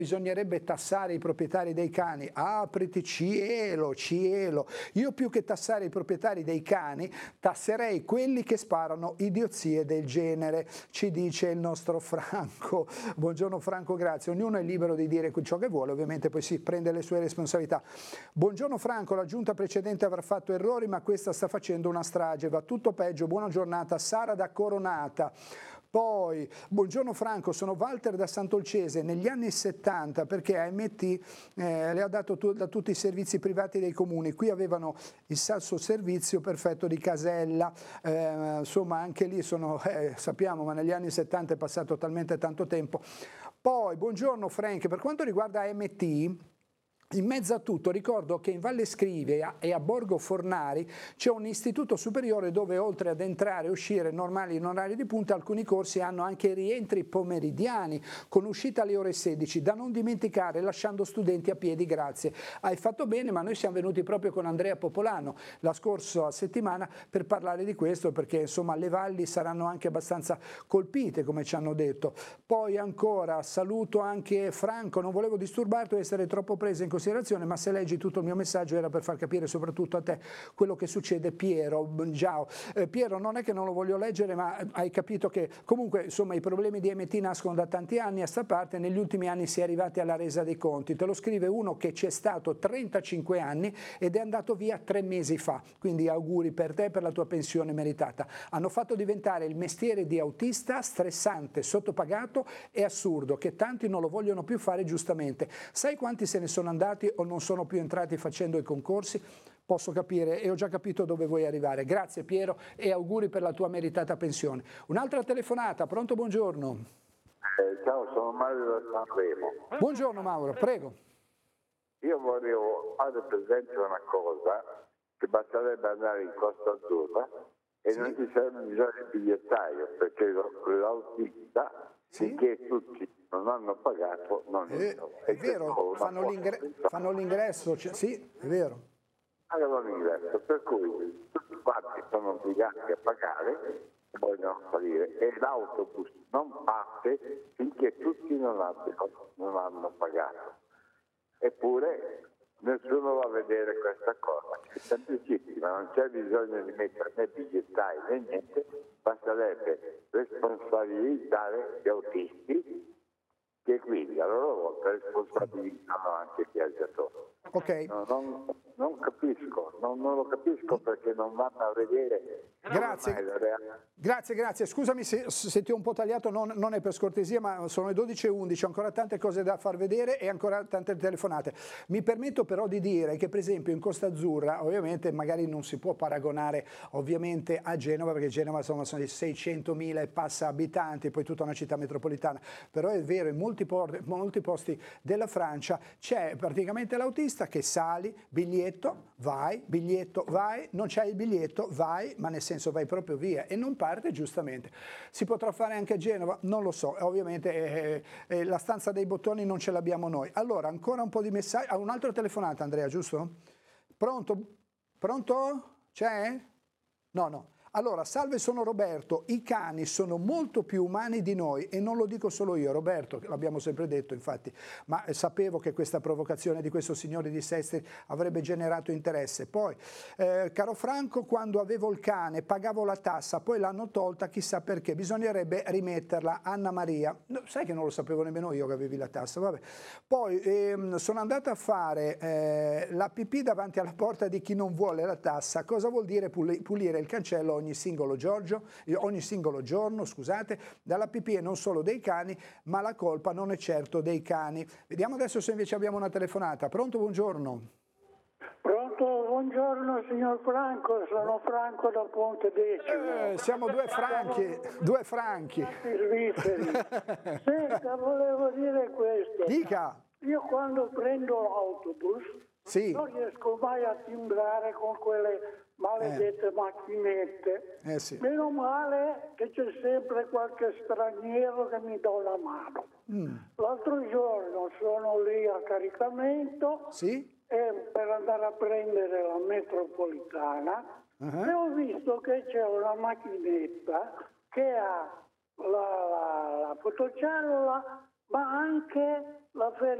Bisognerebbe tassare i proprietari dei cani. Apriti cielo, cielo. Io più che tassare i proprietari dei cani, tasserei quelli che sparano idiozie del genere, ci dice il nostro Franco. Buongiorno Franco, grazie. Ognuno è libero di dire ciò che vuole, ovviamente poi si prende le sue responsabilità. Buongiorno Franco, la giunta precedente avrà fatto errori, ma questa sta facendo una strage. Va tutto peggio. Buona giornata. Sara da Coronata. Poi, buongiorno Franco, sono Walter da Sant'Olcese. Negli anni 70, perché AMT le ha dato da tutti i servizi privati dei comuni, qui avevano il salso servizio perfetto di Casella, insomma anche lì sono, sappiamo, ma negli anni 70 è passato talmente tanto tempo. Poi, buongiorno Frank, per quanto riguarda AMT, in mezzo a tutto ricordo che in Valle Scrivia e a Borgo Fornari c'è un istituto superiore dove oltre ad entrare e uscire normali in orario di punta alcuni corsi hanno anche rientri pomeridiani con uscita alle ore 16, da non dimenticare lasciando studenti a piedi, grazie. Hai fatto bene, ma noi siamo venuti proprio con Andrea Popolano la scorsa settimana per parlare di questo perché insomma le valli saranno anche abbastanza colpite come ci hanno detto. Poi ancora saluto anche Franco, non volevo disturbarti o essere troppo preso in considerazione, ma se leggi tutto il mio messaggio era per far capire soprattutto a te quello che succede. Piero, ciao. Piero, non è che non lo voglio leggere, ma hai capito che comunque insomma i problemi di AMT nascono da tanti anni a sta parte, negli ultimi anni si è arrivati alla resa dei conti. Te lo scrive uno che c'è stato 35 anni ed è andato via 3 mesi fa, quindi auguri per te per la tua pensione meritata. Hanno fatto diventare il mestiere di autista stressante, sottopagato e assurdo, che tanti non lo vogliono più fare giustamente. Sai quanti se ne sono andati o non sono più entrati facendo i concorsi? Posso capire e ho già capito dove vuoi arrivare. Grazie Piero e auguri per la tua meritata pensione. Un'altra telefonata, pronto, buongiorno. Ciao, sono Mario da Sanremo. Buongiorno Mauro, prego. Io volevo fare presente una cosa, che basterebbe andare in Costa Azzurra e non ci sarebbe bisogno di bigliettaio, perché l'autista, finché tutti non hanno pagato, non è vero, fanno l'ingresso, sì, è vero. Pagano l'ingresso, per cui tutti quanti sono obbligati a pagare e vogliono salire e l'autobus non parte finché tutti non hanno pagato. Eppure nessuno va a vedere questa cosa, è semplicissima, non c'è bisogno di mettere né bigliettai né niente, basterebbe responsabilizzare gli autisti che quindi a loro volta responsabilizzano anche i viaggiatori. Ok. Non capisco, non lo capisco perché non vanno a vedere. Grazie. Scusami se ti ho un po' tagliato, non è per scortesia, ma sono le 12:11, ho ancora tante cose da far vedere e ancora tante telefonate. Mi permetto però di dire che per esempio in Costa Azzurra, ovviamente magari non si può paragonare ovviamente a Genova, perché Genova sono 600.000 e passa abitanti, poi tutta una città metropolitana, però è vero, in molti posti della Francia c'è praticamente l'autista che sali, biglietto, vai, non c'hai il biglietto, vai, ma nel senso vai proprio via e non parte giustamente. Si potrà fare anche a Genova? Non lo so, ovviamente la stanza dei bottoni non ce l'abbiamo noi. Allora, ancora un po' di messaggi. Ha un'altra telefonata Andrea, giusto? Pronto? Pronto? C'è? No. Allora, salve, sono Roberto, i cani sono molto più umani di noi e non lo dico solo io, Roberto, l'abbiamo sempre detto infatti, ma sapevo che questa provocazione di questo signore di Sestri avrebbe generato interesse. Poi, caro Franco, quando avevo il cane pagavo la tassa, poi l'hanno tolta, chissà perché, bisognerebbe rimetterla. Anna Maria, no, sai che non lo sapevo nemmeno io che avevi la tassa, vabbè. Poi sono andata a fare la pipì davanti alla porta di chi non vuole la tassa. Cosa vuol dire pulire il cancello ogni singolo giorno, scusate, dalla pipì e non solo dei cani, ma la colpa non è certo dei cani. Vediamo adesso se invece abbiamo una telefonata. Pronto, buongiorno. Pronto, buongiorno signor Franco, sono Franco da Ponte Decimo. Siamo due franchi. Senta, volevo dire questo. Dica. Io quando prendo l'autobus non riesco mai a timbrare con quelle maledette macchinette. Meno male che c'è sempre qualche straniero che mi dà una mano. L'altro giorno sono lì al caricamento e per andare a prendere la metropolitana e ho visto che c'è una macchinetta che ha la fotocellula ma anche la feria